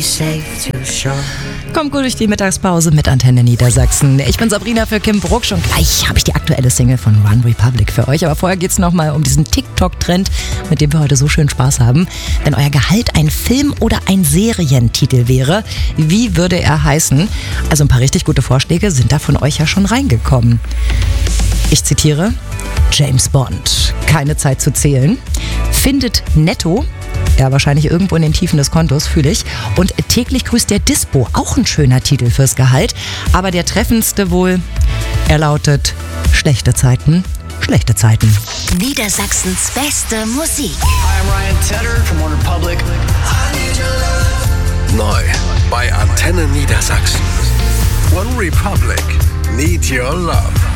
Kommt gut durch die Mittagspause mit Antenne Niedersachsen. Ich bin Sabrina für Kim Brucksch und gleich habe ich die aktuelle Single von One Republic für euch. Aber vorher geht es nochmal um diesen TikTok-Trend, mit dem wir heute so schön Spaß haben. Wenn euer Gehalt ein Film- oder ein Serientitel wäre, wie würde er heißen? Also ein paar richtig gute Vorschläge sind da von euch ja schon reingekommen. Ich zitiere: James Bond, keine Zeit zu zählen. Findet netto. Ja, wahrscheinlich irgendwo in den Tiefen des Kontos, fühle ich. Und täglich grüßt der Dispo, auch ein schöner Titel fürs Gehalt. Aber der treffendste wohl, er lautet: Schlechte Zeiten, schlechte Zeiten. Niedersachsens beste Musik. Hi, I'm Ryan Tedder from One Republic. Neu bei Antenne Niedersachsen. One Republic. Need Your Love.